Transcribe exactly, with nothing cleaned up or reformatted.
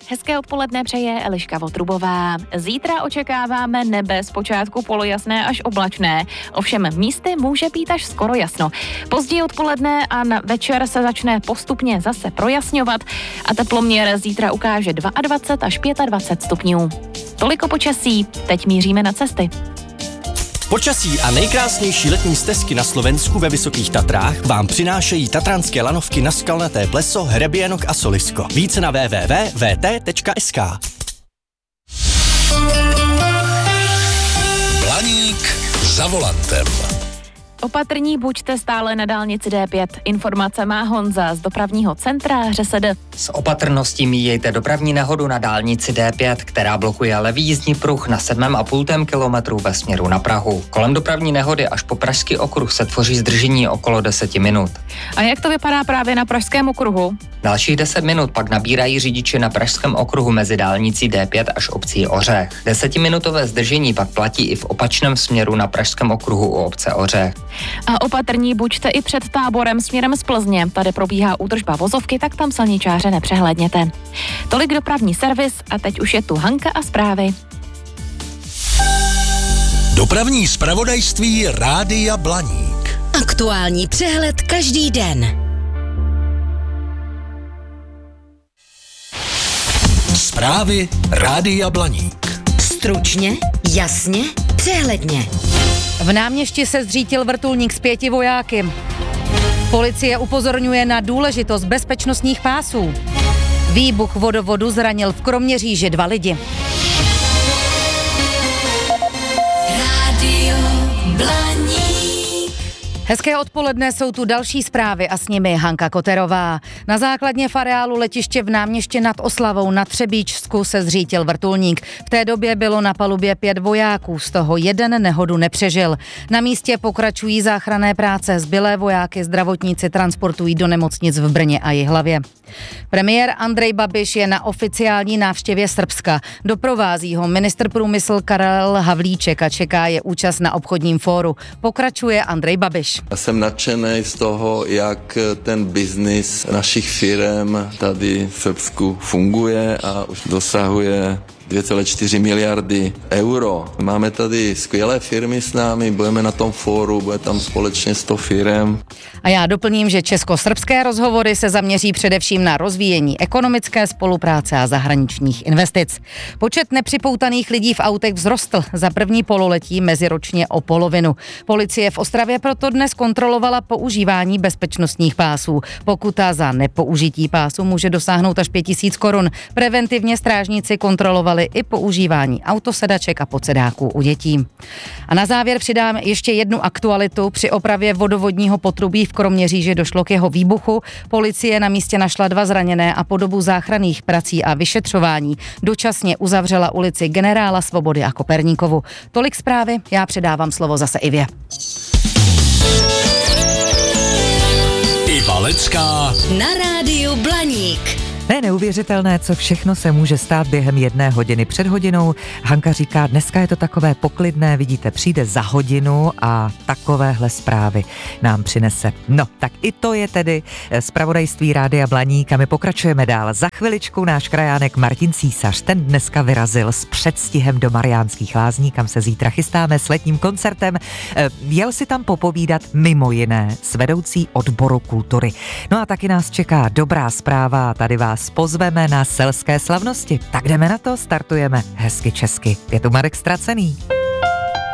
Hezké odpoledne přeje Eliška Votrubová. Zítra očekáváme nebe zpočátku polojasné až oblačné, ovšem místy může být až skoro jasno. Později odpoledne a na večer se začne postupně zase projasňovat a teploměr zítra ukáže dvacet dva až dvacet pět stupňů. Toliko počasí, teď míříme na cesty. Počasí a nejkrásnější letní stezky na Slovensku ve Vysokých Tatrách vám přinášejí tatranské lanovky na Skalnaté pleso, Hrebienok a Solisko. Více na w w w tečka v t tečka s k. Blaník za volantem. Opatrní buďte stále na dálnici D pět. Informace má Honza z dopravního centra ŘSD. S opatrností míjejte dopravní nehodu na dálnici D pět, která blokuje levý jízdní pruh na sedm a půl kilometru ve směru na Prahu. Kolem dopravní nehody až po Pražský okruh se tvoří zdržení okolo deset minut. A jak to vypadá právě na Pražském okruhu? Dalších deset minut pak nabírají řidiči na Pražském okruhu mezi dálnicí D pět až obcí Ořech. Desetiminutové zdržení pak platí i v opačném směru na Pražském okruhu u obce Ořech. A opatrní buďte i před Táborem směrem z Plzně. Tady probíhá údržba vozovky, tak tam silničáře nepřehlédněte. Tolik dopravní servis a teď už je tu Hanka a zprávy. Dopravní zpravodajství Rádia Blaník. Aktuální přehled každý den. Zprávy Rádia Blaník. Stručně, jasně, přehledně. V Náměšti se zřítil vrtulník s pěti vojáky. Policie upozorňuje na důležitost bezpečnostních pásů. Výbuch vodovodu zranil v Kroměříži dva lidi. Rádio Blaník. Hezké odpoledne, jsou tu další zprávy a s nimi Hanka Koterová. Na základně v areálu letiště v Náměšti nad Oslavou na Třebíčsku se zřítil vrtulník. V té době bylo na palubě pět vojáků, z toho jeden nehodu nepřežil. Na místě pokračují záchranné práce, zbylé vojáky zdravotníci transportují do nemocnic v Brně a Jihlavě. Premiér Andrej Babiš je na oficiální návštěvě Srbska. Doprovází ho ministr průmysl Karel Havlíček a čeká je účast na obchodním fóru. Pokračuje Andrej Babiš. Já jsem nadšený z toho, jak ten biznis našich firem tady v Srbsku funguje a už dosahuje dvě celé čtyři miliardy euro. Máme tady skvělé firmy s námi, budeme na tom fóru, bude tam společně sto firem. A já doplním, že česko-srbské rozhovory se zaměří především na rozvíjení ekonomické spolupráce a zahraničních investic. Počet nepřipoutaných lidí v autech vzrostl za první pololetí meziročně o polovinu. Policie v Ostravě proto dnes kontrolovala používání bezpečnostních pásů. Pokuta za nepoužití pásu může dosáhnout až pět tisíc korun. Preventivně strážníci kontrolovali i používání autosedaček a podsedáků u dětí. A na závěr přidám ještě jednu aktualitu. Při opravě vodovodního potrubí v Kroměříži došlo k jeho výbuchu. Policie na místě našla dva zraněné a po dobu záchranných prací a vyšetřování dočasně uzavřela ulici Generála Svobody a Koperníkovu. Tolik zprávy, já předávám slovo zase Ivě. Iva Lecká Na rádiu Blaník. Ne, neuvěřitelné, co všechno se může stát během jedné hodiny. Před hodinou Hanka říká, dneska je to takové poklidné, vidíte, přijde za hodinu a takovéhle zprávy nám přinese. No, tak i to je tedy zpravodajství Rádia Blaník a my pokračujeme dál. Za chviličku náš krajánek Martin Císař, ten dneska vyrazil s předstihem do Mariánských Lázní, kam se zítra chystáme s letním koncertem. Jel si tam popovídat mimo jiné s vedoucí odboru kultury. No a taky nás čeká dobrá zpráva, tady vás pozveme na selské slavnosti. Tak jdeme na to, startujeme hezky česky. Je tu Marek Stracený.